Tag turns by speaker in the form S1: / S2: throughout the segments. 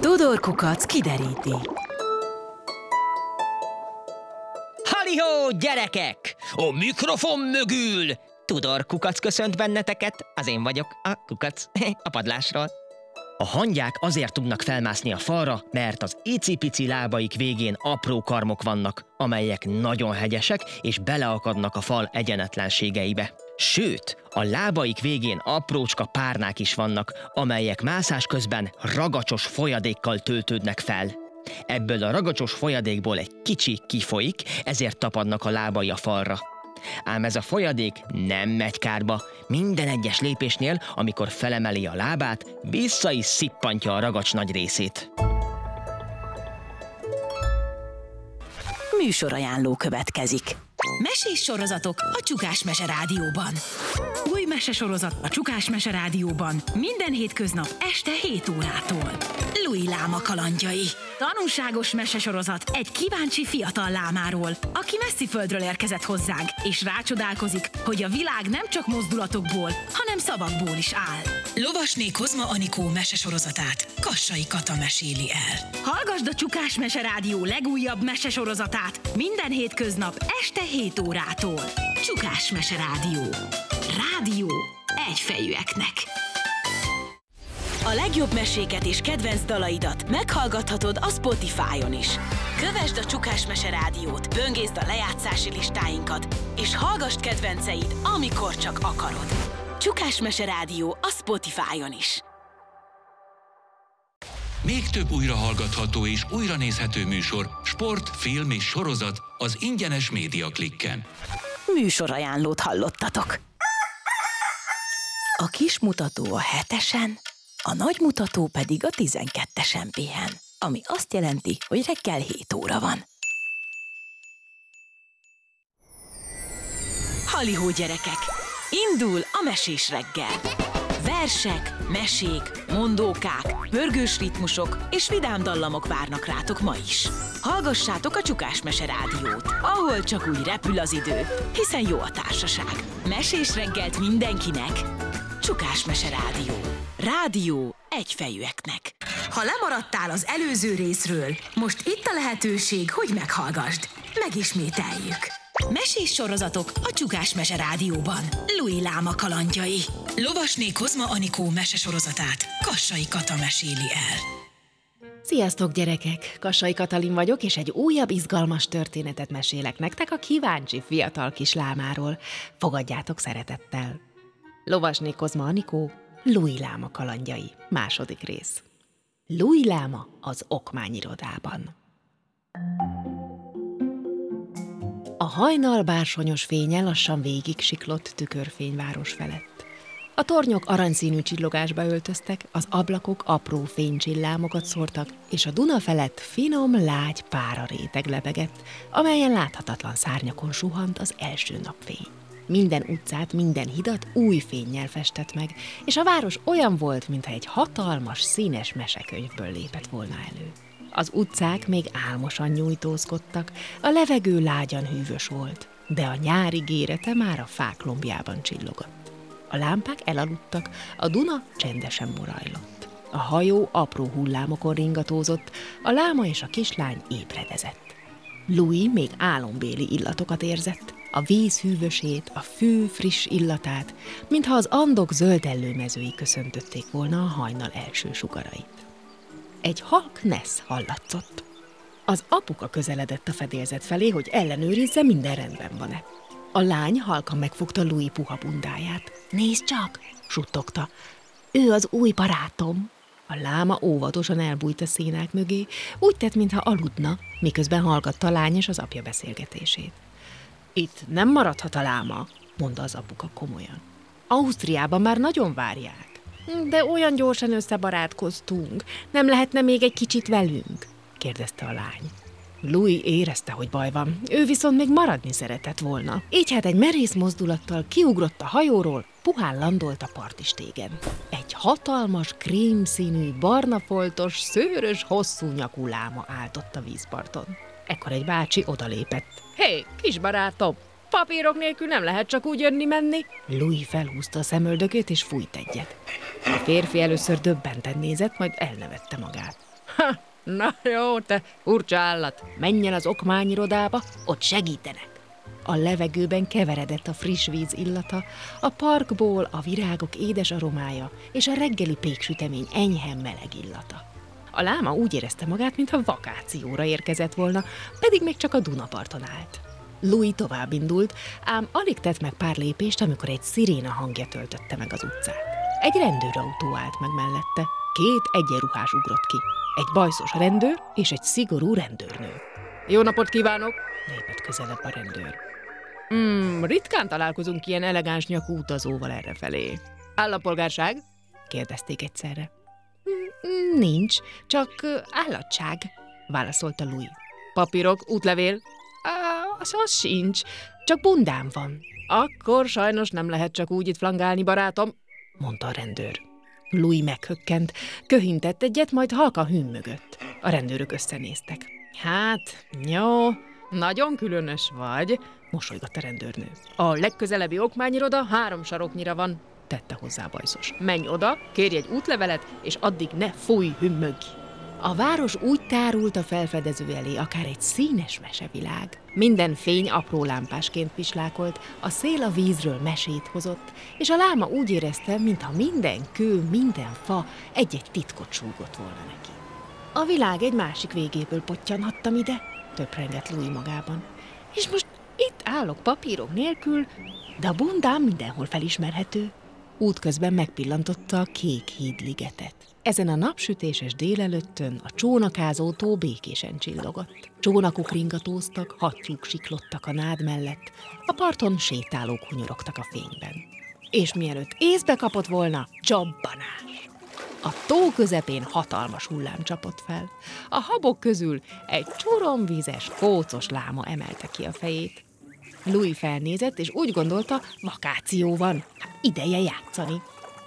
S1: Tudor Kukac kideríti.
S2: Halihó, gyerekek! A mikrofon mögül! Tudor Kukac köszönt benneteket, az én vagyok, a Kukac, a padlásról. A hangyák azért tudnak felmászni a falra, mert az icipici lábaik végén apró karmok vannak, amelyek nagyon hegyesek és beleakadnak a fal egyenetlenségeibe. Sőt, a lábaik végén aprócska párnák is vannak, amelyek mászás közben ragacsos folyadékkal töltődnek fel. Ebből a ragacsos folyadékból egy kicsi kifolyik, ezért tapadnak a lábai a falra. Ám ez a folyadék nem megy kárba, minden egyes lépésnél, amikor felemeli a lábát, vissza is szippantja a ragacs nagy részét.
S1: Műsorajánló következik.
S3: Mesés sorozatok a Csukás Mese Rádióban. Új mesesorozat a Csukás Mese Rádióban minden hétköznap este 7 órától. Louis Láma kalandjai. Tanulságos mesesorozat egy kíváncsi fiatal lámáról, aki messzi földről érkezett hozzánk, és rácsodálkozik, hogy a világ nem csak mozdulatokból, hanem szavakból is áll. Lovasné Kozma Anikó mesesorozatát Kassai Kata meséli el. Hallgasd a Csukás Mese Rádió legújabb mesesorozatát minden hétköznap este 7 órától. Csukás Mese Rádió. Rádió egyfejűeknek.
S1: A legjobb meséket és kedvenc dalaidat meghallgathatod a Spotify-on is. Kövesd a Csukás Mese Rádiót, böngészd a lejátszási listáinkat, és hallgasd kedvenceid, amikor csak akarod. Csukás Mese Rádió a Spotify-on is.
S4: Még több újrahallgatható és újranézhető műsor, sport, film és sorozat az ingyenes Média Klikken.
S1: Műsorajánlót hallottatok. A kis mutató a 7-esen, a nagy mutató pedig a 12-esen pihen, ami azt jelenti, hogy reggel 7 óra van. Halihó, gyerekek! Indul a mesés reggel! Versek, mesék, mondókák, pörgős ritmusok és vidám dallamok várnak rátok ma is. Hallgassátok a Csukás Mese Rádiót, ahol csak úgy repül az idő, hiszen jó a társaság. Mesés reggelt mindenkinek! Csukás Mese Rádió. Rádió egyfejűeknek.
S3: Ha lemaradtál az előző részről, most itt a lehetőség, hogy meghallgasd. Megismételjük. Mesés sorozatok a Csukás Mese Rádióban. Louis Láma kalandjai. Lovasné Kozma Anikó mesesorozatát Kassai Kata meséli el.
S5: Sziasztok, gyerekek! Kassai Katalin vagyok, és egy újabb izgalmas történetet mesélek nektek a kíváncsi fiatal kis lámáról. Fogadjátok szeretettel! Lovasné Kozma Anikó, Louis Láma kalandjai. Második rész. Louis Láma az okmányirodában. A hajnal bársonyos fénye lassan végig siklott tükörfényváros felett. A tornyok aranyszínű csillogásba öltöztek, az ablakok apró fénycsillámokat szórtak, és a Duna felett finom, lágy páraréteg lebegett, amelyen láthatatlan szárnyakon suhant az első napfény. Minden utcát, minden hidat új fénnyel festett meg, és a város olyan volt, mintha egy hatalmas, színes mesekönyvből lépett volna elő. Az utcák még álmosan nyújtózkodtak, a levegő lágyan hűvös volt, de a nyári gérete már a fák lombjában csillogott. A lámpák elaludtak, a Duna csendesen morajlott. A hajó apró hullámokon ringatózott, a láma és a kislány ébredezett. Louis még álombéli illatokat érzett, a víz hűvösét, a fű friss illatát, mintha az Andok zöldellő mezői köszöntötték volna a hajnal első sugarait. Egy halk nesz hallatszott. Az apuka közeledett a fedélzet felé, hogy ellenőrizze, minden rendben van-e. A lány halkan megfogta Louis puha bundáját. Nézd csak, suttogta. Ő az új barátom. A láma óvatosan elbújt a szénák mögé, úgy tett, mintha aludna, miközben hallgatta a lány és az apja beszélgetését. Itt nem maradhat a láma, mondta az apuka komolyan. Ausztriában már nagyon várják. De olyan gyorsan összebarátkoztunk. Nem lehetne még egy kicsit velünk? kérdezte a lány. Louis érezte, hogy baj van. Ő viszont még maradni szeretett volna. Így hát egy merész mozdulattal kiugrott a hajóról, puhán landolt a partistégen. Egy hatalmas, krémszínű, barnafoltos, szőrös, hosszú nyakú láma állt ott a vízparton. Ekkor egy bácsi odalépett. Hé, kisbarátom! Papírok nélkül nem lehet csak úgy jönni-menni. Louis felhúzta a szemöldökét és fújt egyet. A férfi először döbbenten nézett, majd elnevette magát. Na jó, te furcsa állat, menj el az okmányirodába, ott segítenek. A levegőben keveredett a friss víz illata, a parkból a virágok édes aromája és a reggeli péksütemény enyhe meleg illata. A láma úgy érezte magát, mintha vakációra érkezett volna, pedig még csak a Dunaparton állt. Louis tovább indult, ám alig tett meg pár lépést, amikor egy sziréna hangja töltötte meg az utcát. Egy rendőrautó állt meg mellette. 2 egyenruhás ugrott ki. Egy bajszos rendőr és egy szigorú rendőrnő. Jó napot kívánok! Lépett közelebb a rendőr. Ritkán találkozunk ilyen elegáns nyakú utazóval errefelé. Állampolgárság? Kérdezték egyszerre. Nincs, csak állatság, válaszolta Louis. Papírok, útlevél? Az sincs, csak bundám van. Akkor sajnos nem lehet csak úgy itt flangálni, barátom, mondta a rendőr. Louis meghökkent, köhintett egyet, majd halkan hümmögött. A rendőrök összenéztek. Hát, jó, nagyon különös vagy, mosolygott a rendőrnő. A legközelebbi okmányiroda 3 saroknyira van, tette hozzá bajszos. Menj oda, kérj egy útlevelet, és addig ne fújj, hümmögj! A város úgy tárult a felfedező elé, akár egy színes mesevilág. Minden fény apró lámpásként pislákolt, a szél a vízről mesét hozott, és a láma úgy érezte, mintha minden kő, minden fa egy-egy titkot súgott volna neki. A világ egy másik végéből pottyanhattam ide, töprengett Louis magában. És most itt állok papírok nélkül, de a bundám mindenhol felismerhető. Útközben megpillantotta a kék hídligetet. Ezen a napsütéses délelőttön a csónakázó tó békésen csillogott. Csónakok ringatóztak, hattyúk siklottak a nád mellett, a parton sétálók hunyorogtak a fényben. És mielőtt észbe kapott volna, csobbanás! A tó közepén hatalmas hullám csapott fel. A habok közül egy csuromvízes, kócos láma emelte ki a fejét. Louis felnézett, és úgy gondolta, vakáció van, ideje játszani.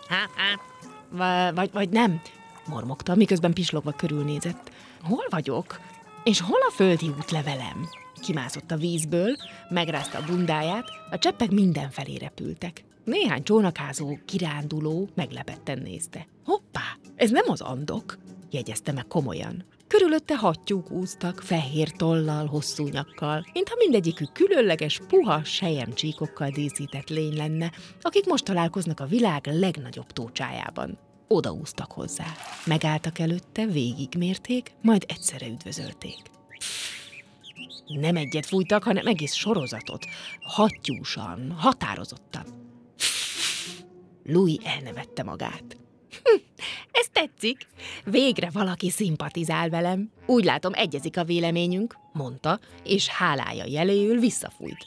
S5: Vagy nem, mormogta, miközben pislogva körülnézett. Hol vagyok? És hol a földi útlevelem? Kimászott a vízből, megrázta a bundáját, a cseppek mindenfelé repültek. Néhány csónakázó, kiránduló meglepetten nézte. Hoppá, ez nem az Andok, jegyezte meg komolyan. Körülötte hattyúk úsztak, fehér tollal, hosszú nyakkal, mintha mindegyikük különleges, puha selyemcsíkokkal díszített lény lenne, akik most találkoznak a világ legnagyobb tócsájában. Odaúztak hozzá. Megálltak előtte, végigmérték, majd egyszerre üdvözölték. Nem egyet fújtak, hanem egész sorozatot. Hattyúsan, határozottan. Louis elnevette magát. Ez tetszik. Végre valaki szimpatizál velem. Úgy látom, egyezik a véleményünk, mondta, és hálája jeléül visszafújt.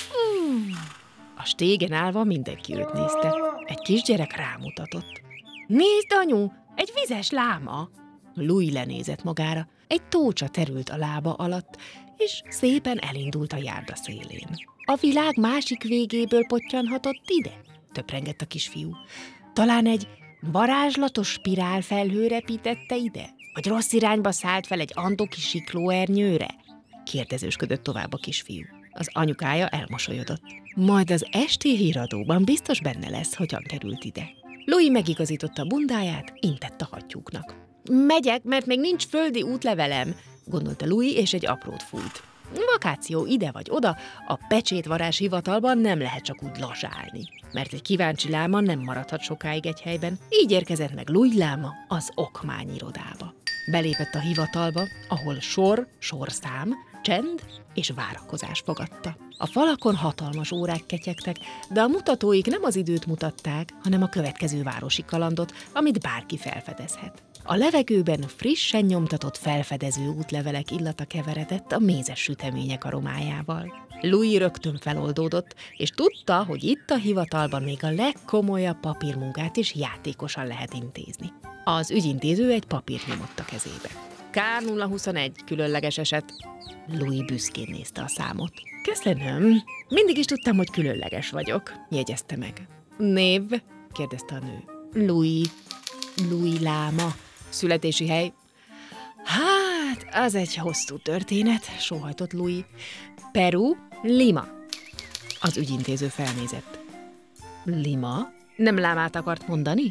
S5: A stégen állva mindenki őt nézte. Egy kisgyerek rámutatott. Nézd, anyu, egy vizes láma! Louis lenézett magára. Egy tócsa terült a lába alatt, és szépen elindult a járda szélén. A világ másik végéből pottyanhatott ide? Töprengett a kisfiú. Talán egy varázslatos spirálfelhő repítette ide? Vagy rossz irányba szállt fel egy andoki siklóernyőre? Kérdezősködött tovább a kisfiú. Az anyukája elmosolyodott. Majd az esti híradóban biztos benne lesz, hogyan került ide. Louis megigazította a bundáját, intett a hattyúknak. Megyek, mert még nincs földi útlevelem, gondolta Louis, és egy aprót fújt. Vakáció ide vagy oda, a pecsétvarázs hivatalban nem lehet csak úgy lazsálni, mert egy kíváncsi láma nem maradhat sokáig egy helyben, így érkezett meg Louis láma az okmányirodába. Belépett a hivatalba, ahol sorszám, csend és várakozás fogadta. A falakon hatalmas órák ketyegtek, de a mutatóik nem az időt mutatták, hanem a következő városi kalandot, amit bárki felfedezhet. A levegőben frissen nyomtatott felfedező útlevelek illata keveredett a mézes sütemények aromájával. Louis rögtön feloldódott, és tudta, hogy itt a hivatalban még a legkomolyabb papírmunkát is játékosan lehet intézni. Az ügyintéző egy papírt nyomott a kezébe. K021, különleges eset. Louis büszkén nézte a számot. Köszönöm. Mindig is tudtam, hogy különleges vagyok, jegyezte meg. Név? Kérdezte a nő. Louis láma. Születési hely? Hát, az egy hosszú történet, sóhajtott Louis. Peru, Lima. Az ügyintéző felnézett. Lima? Nem lámát akart mondani?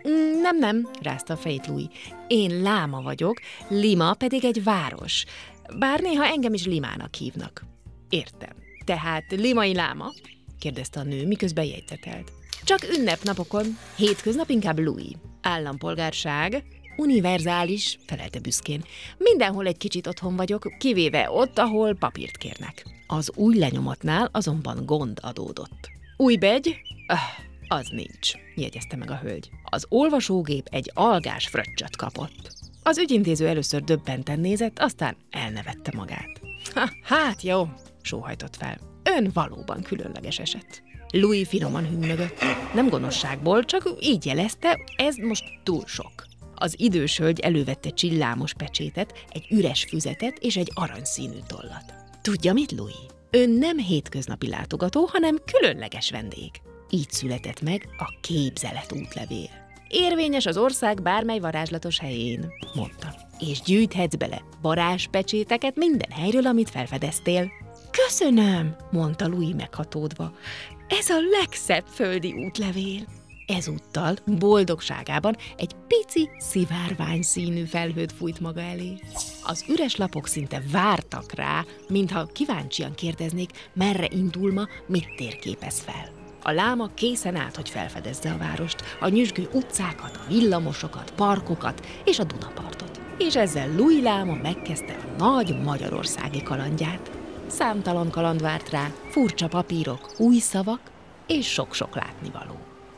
S5: Nem, rázta a fejét Louis. Én Láma vagyok, Lima pedig egy város. Bár néha engem is Limának hívnak. Értem. Tehát Limai Láma? Kérdezte a nő, miközben jegyzetelt. Csak ünnepnapokon, hétköznap inkább Louis. Állampolgárság, univerzális, felelte büszkén. Mindenhol egy kicsit otthon vagyok, kivéve ott, ahol papírt kérnek. Az új lenyomatnál azonban gond adódott. Új begy? Az nincs, jegyezte meg a hölgy. Az olvasógép egy algás fröccsöt kapott. Az ügyintéző először döbbenten nézett, aztán elnevette magát. Hát jó, sóhajtott fel. Ön valóban különleges eset. Louis finoman hümmögött. Nem gonoszságból, csak így jelezte, ez most túl sok. Az idős hölgy elővette csillámos pecsétet, egy üres füzetet és egy aranyszínű tollat. Tudja mit, Louis? Ön nem hétköznapi látogató, hanem különleges vendég. Így született meg a képzelet útlevél. Érvényes az ország bármely varázslatos helyén, mondta. És gyűjthetsz bele varázspecséteket minden helyről, amit felfedeztél. Köszönöm, mondta Louis meghatódva. Ez a legszebb földi útlevél. Ezúttal boldogságában egy pici szivárvány színű felhőt fújt maga elé. Az üres lapok szinte vártak rá, mintha kíváncsian kérdeznék, merre indul ma, mit térképez fel. A láma készen állt, hogy felfedezze a várost, a nyüzsgő utcákat, a villamosokat, parkokat és a Dunapartot. És ezzel Louis láma megkezdte a nagy magyarországi kalandját. Számtalan kaland várt rá, furcsa papírok, új szavak és sok-sok látnivaló.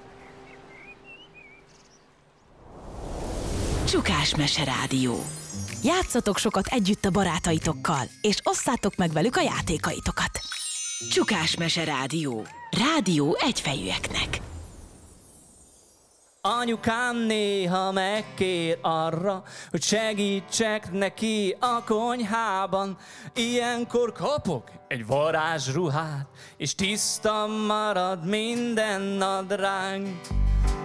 S1: Csukás Mese Rádió. Játszatok sokat együtt a barátaitokkal, és osszátok meg velük a játékaitokat. Csukás Mese Rádió. Rádió egyfejűeknek.
S6: Anyukám néha megkér arra, hogy segítsek neki a konyhában. Ilyenkor kapok egy varázsruhát, és tiszta marad minden nadrág.